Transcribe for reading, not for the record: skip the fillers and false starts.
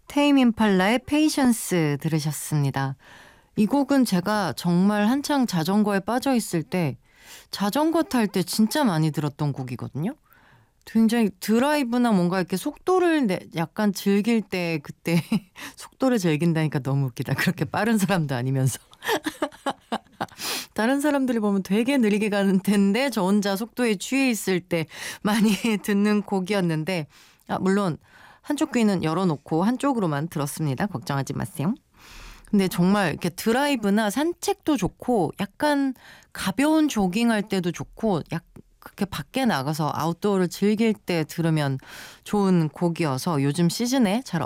테임 임팔라의 페이션스 들으셨습니다. 이 곡은 제가 정말 한창 자전거에 빠져 있을 때 자전거 탈 때 진짜 많이 들었던 곡이거든요. 굉장히 드라이브나 뭔가 이렇게 속도를 약간 즐길 때 그때 속도를 즐긴다니까 너무 웃기다. 그렇게 빠른 사람도 아니면서. 다른 사람들이 보면 되게 느리게 가는 텐데 저 혼자 속도에 취해 있을 때 많이 듣는 곡이었는데 물론 한쪽 귀는 열어놓고 한쪽으로만 들었습니다. 걱정하지 마세요. 근데 정말 이렇게 드라이브나 산책도 좋고 약간 가벼운 조깅할 때도 좋고 그렇게 밖에 나가서 아웃도어를 즐길 때 들으면 좋은 곡이어서 요즘 시즌에 잘